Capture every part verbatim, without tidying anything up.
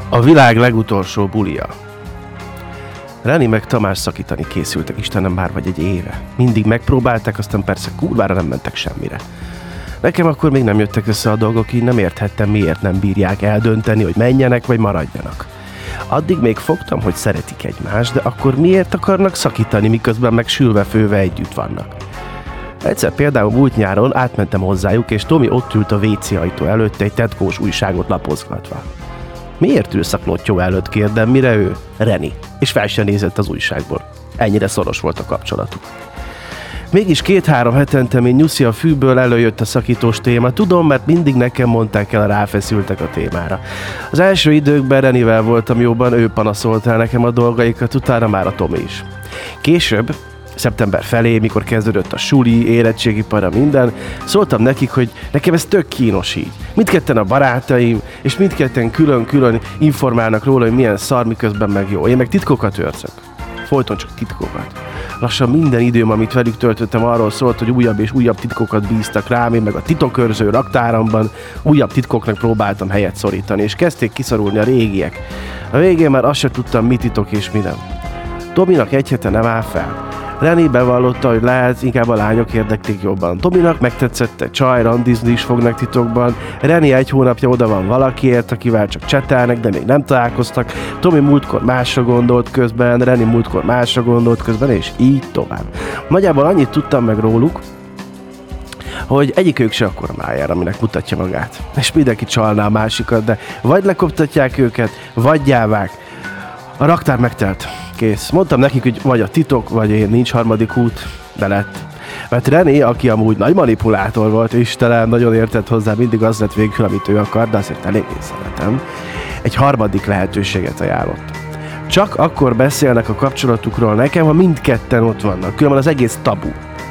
A világ legutolsó bulia. Reni meg Tamás szakítani készültek, Istenem, már vagy egy éve. Mindig megpróbálták, aztán persze kurvára nem mentek semmire. Nekem akkor még nem jöttek össze a dolgok, így nem érthettem, miért nem bírják eldönteni, hogy menjenek vagy maradjanak. Addig még fogtam, hogy szeretik egymást, de akkor miért akarnak szakítani, miközben meg sülve-főve együtt vannak? Egyszer például múlt nyáron átmentem hozzájuk, és Tomi ott ült a vé cé ajtó előtt egy tetkós újságot lapozgatva. Miért ülsz a klottyó előtt, kérdem, mire ő? Reni. És fel sem nézett az újságból. Ennyire szoros volt a kapcsolatuk. Mégis két-három hetente, mint nyuszi a fűből, előjött a szakítós téma. Tudom, mert mindig nekem mondták el, ráfeszültek a témára. Az első időkben Renivel voltam jóban, ő panaszolt el nekem a dolgaikat, utána már a Tomi is. Később, szeptember felé, mikor kezdődött a suli, érettségi para, minden, szóltam nekik, hogy nekem ez tök kínos így. Mindketten a barátaim, és mindketten külön-külön informálnak róla, hogy milyen szar, miközben meg jó. Én meg titkokat őrzök. Folyton csak titkokat. Lassan minden időm, amit velük töltöttem, arról szólt, hogy újabb és újabb titkokat bíztak rám, én meg a titokőrző raktáramban újabb titkoknak próbáltam helyet szorítani, és kezdték kiszorulni a régiek. A végén már azt sem tudtam, mi titok és mi nem. Tominak egy hete nem áll fel. Reni bevallotta, hogy lehet, inkább a lányok érdeklik jobban. Tominak megtetszett egy csaj, randizni is fognak titokban. Reni egy hónapja oda van valakiért, akivel csak csetelnek, de még nem találkoztak. Tomi múltkor másra gondolt közben, Reni múltkor másra gondolt közben, és így tovább. Nagyjából annyit tudtam meg róluk, hogy egyikők se akkora májára, aminek mutatja magát. És mindenki csalná a másikat, de vagy lekoptatják őket, vagy gyávák. A raktár megtelt. Kész. Mondtam nekik, hogy vagy a titok, vagy én, nincs harmadik út, de lett. Mert Reni, aki amúgy nagy manipulátor volt, Istenem, nagyon értett hozzá, mindig az lett végül, amit ő akar, de azért eléggé szeretem, egy harmadik lehetőséget ajánlott. Csak akkor beszélnek a kapcsolatukról nekem, ha mindketten ott vannak, különben az egész tabu.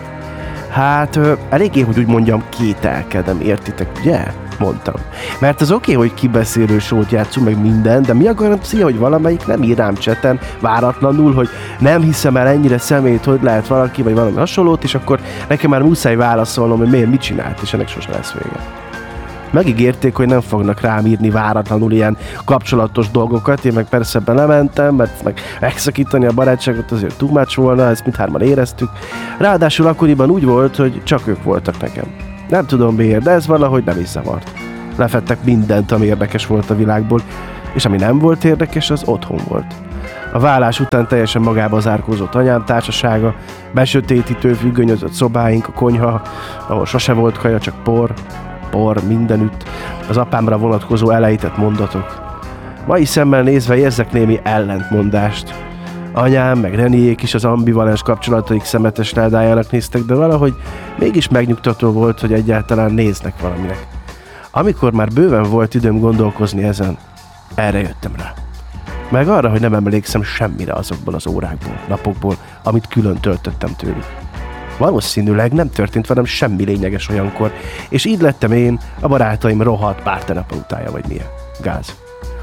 Hát, eléggé, hogy úgy mondjam, kételkedem, értitek, ugye? Mondtam. Mert az oké, okay, hogy kibeszélő sót játszunk meg minden, de mi a garancia, hogy valamelyik nem ír rám cseten váratlanul, hogy nem hiszem el ennyire szemét, hogy lehet valaki, vagy valami hasonlót, és akkor nekem már muszáj válaszolnom, hogy miért mit csinált, és ennek sosem lesz vége. Megígérték, hogy nem fognak rám írni váratlanul ilyen kapcsolatos dolgokat, én meg persze belementem, mert meg megszakítani a barátságot azért too much volna, ezt mindhárman éreztük. Ráadásul akkoriban úgy volt, hogy csak ők voltak nekem. Nem tudom miért, de ez valahogy nem is zavart. Lefettek mindent, ami érdekes volt a világból, és ami nem volt érdekes, az otthon volt. A válás után teljesen magába zárkózott anyám társasága, besötétítő, függönyözött szobáink, a konyha, ahol sose volt kaja, csak por, por mindenütt, az apámra vonatkozó elejtett mondatok. Mai szemmel nézve érzek némi ellentmondást. Anyám, meg Reniék is az ambivalens kapcsolataik szemetes ládájának néztek, de valahogy mégis megnyugtató volt, hogy egyáltalán néznek valaminek. Amikor már bőven volt időm gondolkozni ezen, erre jöttem rá. Meg arra, hogy nem emlékszem semmire azokból az órákból, napokból, amit külön töltöttem tőlük. Valószínűleg nem történt velem semmi lényeges olyankor, és így lettem én, a barátaim rohadt párterapeutája vagy milyen. Gáz.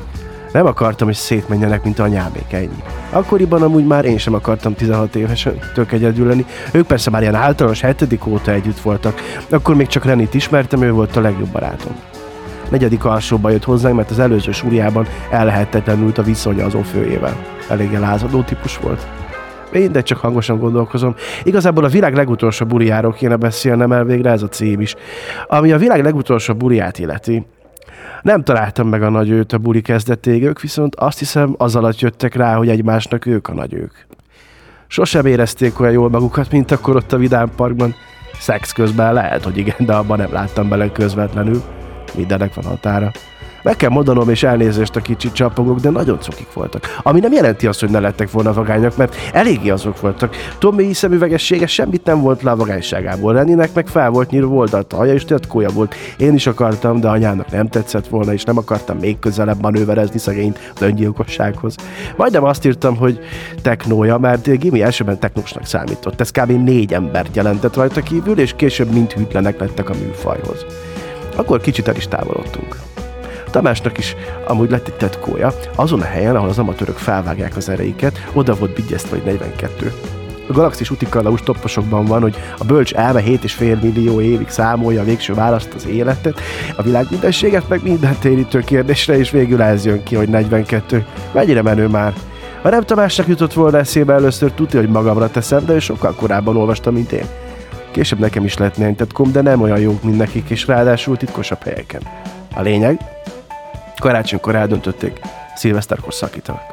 Nem akartam, hogy szétmenjenek, mint anyámék, ennyi. Akkoriban amúgy már én sem akartam tizenhat évesen tök egyedül lenni. Ők persze már ilyen általános hetedik óta együtt voltak. Akkor még csak Renit ismertem, ő volt a legjobb barátom. Negyedik alsóba jött hozzánk, mert az előző súlyában ellehetetlenült a viszonya azon főjével. Eléggé lázadó típus volt. Mindegy, csak hangosan gondolkozom. Igazából a világ legutolsó bulijáról kéne beszélnem, el végre ez a cím is. Ami a világ legutolsó buliját illeti, nem találtam meg a nagyőt a buli kezdetéig, ők viszont azt hiszem az alatt jöttek rá, hogy egymásnak ők a nagyők. Sosem érezték olyan jól magukat, mint akkor ott a Vidám Parkban. Szex közben lehet, hogy igen, de abban nem láttam bele közvetlenül. Mindennek van határa. Meg kell mondanom, és elnézést a kicsit csapogok, de nagyon cukik voltak. Ami nem jelenti azt, hogy ne lettek volna vagányok, mert eléggé azok voltak. Tomi szemüvegessége semmit nem volt le a vagányságából. Reninek meg fel volt nyírva oldalt a haja, és tetkója volt. Én is akartam, de anyának nem tetszett volna, és nem akartam még közelebb manőverezni szegényt az öngyilkossághoz. Majdnem azt írtam, hogy technója, mert Gimi elsőben technósnak számított. Ez kb. négy embert jelentett rajta kívül, és később mind hűtlenek lettek a műfajhoz. Akkor kicsit el is távolodtunk. Tamásnak is amúgy lett egy tetkója, azon a helyen, ahol az amatőrök felvágják az ereiket, oda volt vigyeztve, vagy negyvenkettő. A galaxis utikalaus topposokban van, hogy a bölcs elme hét és fél millió évig számolja a végső választ az életet, a világ mindenséget, meg minden térítő kérdésre, és végül ez jön ki, hogy negyvenkettő. Mennyire menő már? Ha nem Tamásnak jutott volna eszébe először, tudja, hogy magamra teszem, de ő sokkal korábban olvastam, mint én. Később nekem is lett néhány tetkom, de nem olyan jók, mint nekik, és ráadásul titkosabb helyeken. A lényeg, karácsonykor eldöntötték, szilveszterkor szakítanak.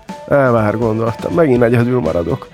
El már gondoltam, megint egyedül maradok.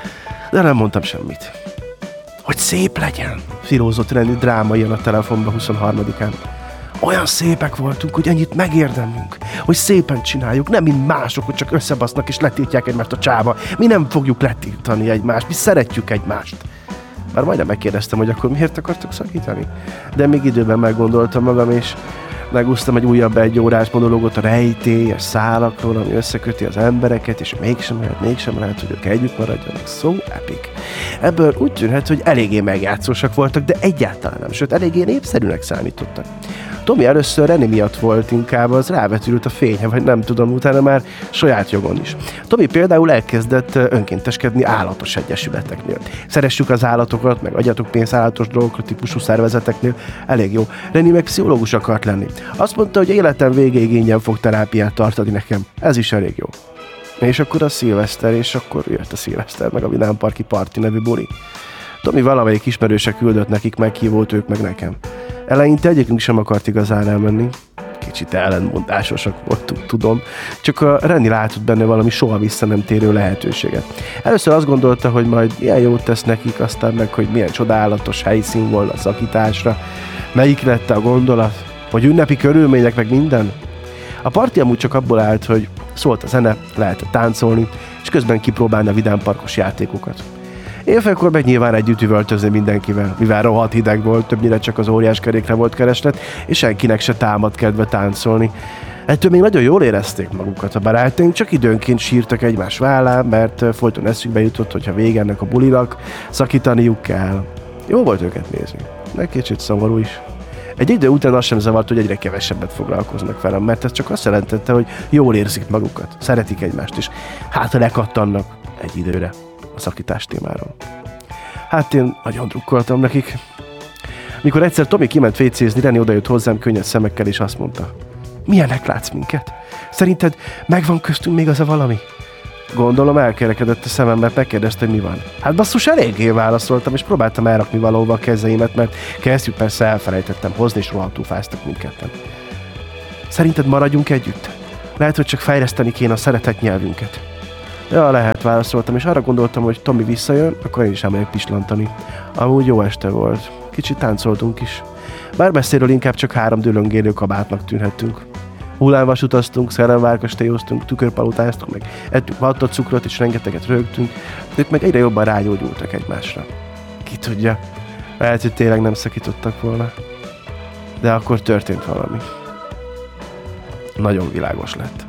De nem mondtam semmit. Hogy szép legyen, filózott Reni drámaian a telefonba huszonharmadikán. Olyan szépek voltunk, hogy ennyit megérdemlünk, hogy szépen csináljuk, nem mint mások, hogy csak összebasznak és letiltják egymást a csába. Mi nem fogjuk letiltani egymást, mi szeretjük egymást. Már majdnem megkérdeztem, hogy akkor miért akartok szakítani? De még időben meggondoltam magam, és megúsztam egy újabb egy órás monológot a rejtélyes szálakról, ami összeköti az embereket, és mégsem lehet, mégsem lehet, hogy ők együtt maradjanak. So epic. Ebből úgy tűnhet, hogy eléggé megjátszósak voltak, de egyáltalán nem, sőt, eléggé népszerűnek számítottak. Tomi először Reni miatt volt inkább, az rávetült a fénye, vagy nem tudom, utána már saját jogon is. Tomi például elkezdett önkénteskedni állatos egyesületeknél. Szeressük az állatokat, meg adjatok pénzt állatos dolgokra típusú szervezeteknél, elég jó. Reni meg pszichológus akart lenni. Azt mondta, hogy életem végéig ingyen fog terápiát tartani nekem. Ez is elég jó. És akkor a szilveszter, és akkor jött a szilveszter, meg a Vidámparki Parti nevű buli. Tomi valamelyik ismerőse küldött nekik meghívót, ők meg nekem. Eleinte egyikünk sem akart igazán elmenni. Kicsit ellentmondásosak voltunk, tudom. Csak a Reni látott benne valami soha vissza nem térő lehetőséget. Először azt gondolta, hogy majd milyen jót tesz nekik, aztán meg, hogy milyen csodálatos helyszín volna a szakításra. Melyik lett a gondolat? Hogy ünnepi körülmények, meg minden? A parti amúgy csak abból állt, hogy szólt a zene, lehetett táncolni, és közben kipróbálni a vidámparkos játékokat. Éjfélkor meg nyilván együtt üvöltözni mindenkivel, mivel rohadt hideg volt, többnyire csak az óriás kerékre volt kereslet, és senkinek se támad kedve táncolni. Ettől még nagyon jól érezték magukat a barátaink, csak időnként sírtak egymás vállán, mert folyton eszükbe jutott, hogyha vége ennek a bulinak, szakítaniuk kell. Jó volt őket nézni, de kicsit szomorú is. Egy idő után azt sem zavart, hogy egyre kevesebbet foglalkoznak velem, mert ez csak azt jelentette, hogy jól érzik magukat, szeretik egymást is. Hát lekattannak egy időre a szakítás témáról. Hát én nagyon drukkoltam nekik. Mikor egyszer Tomi kiment fécézni, Reni odajött hozzám könnyed szemekkel, és azt mondta: milyennek látsz minket? Szerinted megvan köztünk még az a valami? Gondolom elkerekedett a szemem, mert megkérdezte, hogy mi van. Hát basszus, eléggé válaszoltam, és próbáltam elrakni valahova a kezeimet, mert kezdjük persze elfelejtettem hozni, és rohadtul fáztak mindketten. Szerinted maradjunk együtt? Lehet, hogy csak fejleszteni kéne a szeretett nyelvünket. Ja, lehet, válaszoltam, és arra gondoltam, hogy Tomi visszajön, akkor én is elmegyek pislantani. Amúgy jó este volt. Kicsit táncoltunk is. Bár messziről inkább csak három dőlöngélő kabátnak tűnhettünk. Hullámvasutaztunk, szellemvárkastélyoztunk, tükörpalotáztunk, meg ettünk vattott cukrot, és rengeteget rögtünk, ők meg egyre jobban rágyógyultak egymásra. Ki tudja, lehet, hogy tényleg nem szakítottak volna. De akkor történt valami. Nagyon világos lett.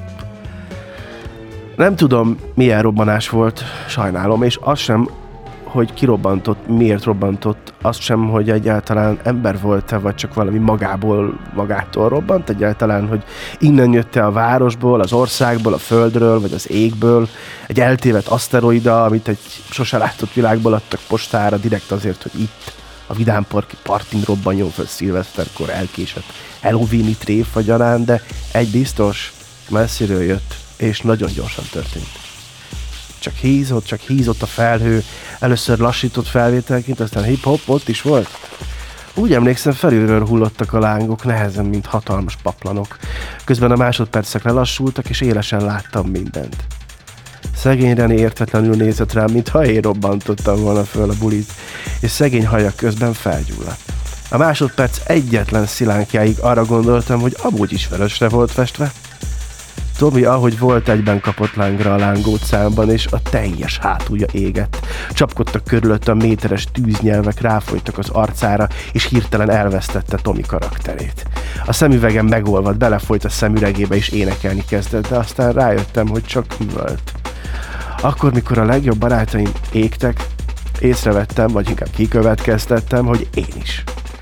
Nem tudom, milyen robbanás volt, sajnálom, és az sem, hogy kirobbantott, miért robbantott, azt sem, hogy egyáltalán ember volt-e, vagy csak valami magából, magától robbant, egyáltalán, hogy innen jött-e a városból, az országból, a földről, vagy az égből, egy eltévedt aszteroida, amit egy sose látott világból adtak postára, direkt azért, hogy itt, a Vidámparki Partin robbanjon fel szilveszterkor elkésett Halloween-i tréfa gyanán, de egy biztos, messziről jött, és nagyon gyorsan történt. Csak hízott, csak hízott a felhő, először lassított felvételként, aztán hip-hop ott is volt. Úgy emlékszem, felülről hullottak a lángok, nehezen, mint hatalmas paplanok. Közben a másodpercek lelassultak, és élesen láttam mindent. Szegény Reni értetlenül nézett rám, mintha én robbantottam volna föl a bulit, és szegény haja közben felgyulladt. A másodperc egyetlen szilánkjáig arra gondoltam, hogy amúgy is vörösre volt festve. Tomi, ahogy volt, egyben kapott lángra a lángócámban, és a teljes hátulja égett. Csapkodtak körülött a méteres tűznyelvek, ráfolytak az arcára, és hirtelen elvesztette Tomi karakterét. A szemüvegem megolvadt, belefolyt a szemüregébe, és énekelni kezdett, de aztán rájöttem, hogy csak üvölt. Akkor, mikor a legjobb barátaim égtek, észrevettem, vagy inkább kikövetkeztettem, hogy én is.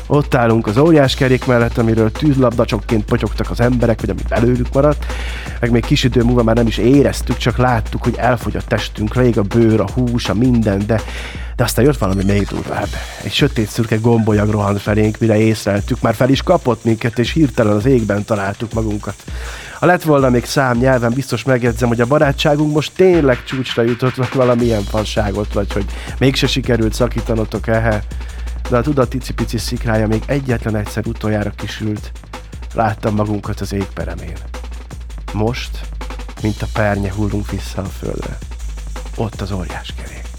Ott állunk az óriáskerék mellett, amiről tűzlabdacsokként potyogtak az emberek, vagy ami belőlük maradt, meg még kis idő múlva már nem is éreztük, csak láttuk, hogy elfogy a testünk, rég a bőr, a hús, a minden, de, de aztán jött valami még durvább. Egy sötét szürke gombolyag rohant felénk, mire észleltük, már fel is kapott minket, és hirtelen az égben találtuk magunkat. Ha lett volna még szám nyelven, biztos megjegyzem, hogy a barátságunk most tényleg csúcsra jutott, vagy valamilyen fasságot, vagy hogy mégse sikerült szakítanotok ehe. De a tudat icipici szikrája még egyetlen egyszer utoljára kisült. Láttam magunkat az égperemén. Most, mint a pernye hullunk vissza a földre. Ott az óriáskerék.